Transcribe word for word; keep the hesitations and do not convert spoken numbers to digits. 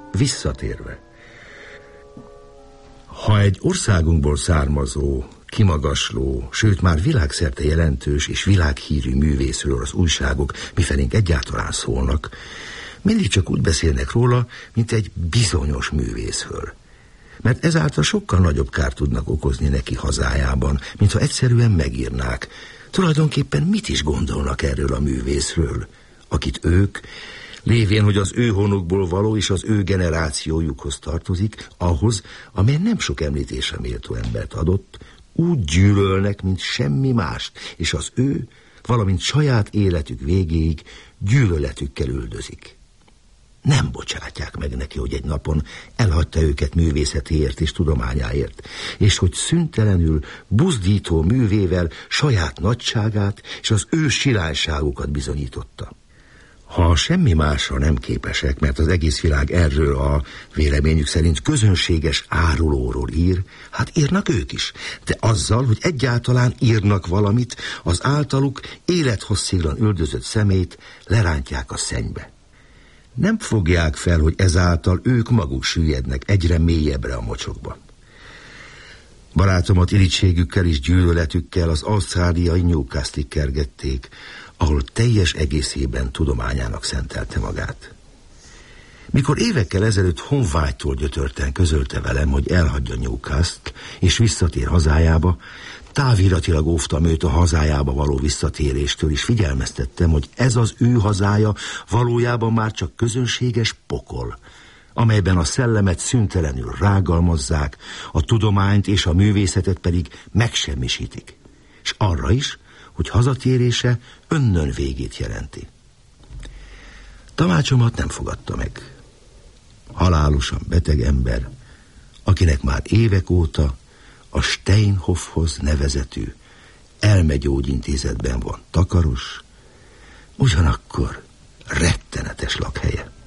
Visszatérve, ha egy országunkból származó, kimagasló, sőt már világszerte jelentős és világhírű művészről az újságok mifelénk egyáltalán szólnak, mindig csak úgy beszélnek róla, mint egy bizonyos művészről. Mert ezáltal sokkal nagyobb kárt tudnak okozni neki hazájában, mintha egyszerűen megírnák. Tulajdonképpen mit is gondolnak erről a művészről, akit ők, lévén, hogy az ő honukból való és az ő generációjukhoz tartozik, ahhoz, amely nem sok említésre méltó embert adott, úgy gyűlölnek, mint semmi mást, és az ő, valamint saját életük végéig gyűlöletükkel üldözik. Nem bocsátják meg neki, hogy egy napon elhagyta őket művészetéért és tudományáért, és hogy szüntelenül, buzdító művével saját nagyságát és az ő sirányságukat bizonyította. Ha semmi másra nem képesek, mert az egész világ erről a véleményük szerint közönséges árulóról ír, hát írnak ők is, de azzal, hogy egyáltalán írnak valamit, az általuk élethossziglan üldözött szemét lerántják a szennybe. Nem fogják fel, hogy ezáltal ők maguk süllyednek egyre mélyebbre a mocsokba. Barátomat irítségükkel és gyűlöletükkel az ausztráliai Newcastle-ig kergették, ahol teljes egészében tudományának szentelte magát. Mikor évekkel ezelőtt honvágytól gyötörten közölte velem, hogy elhagyja Newcastle és visszatér hazájába, táviratilag óvtam őt a hazájába való visszatéréstől, és figyelmeztettem, hogy ez az ő hazája valójában már csak közönséges pokol, amelyben a szellemet szüntelenül rágalmazzák, a tudományt és a művészetet pedig megsemmisítik. És arra is, hogy hazatérése önnön végét jelenti. Tanácsomat nem fogadta meg. Halálosan beteg ember, akinek már évek óta a Steinhofhoz nevezetű elmegyógyintézetben van takaros, ugyanakkor rettenetes lakhelye.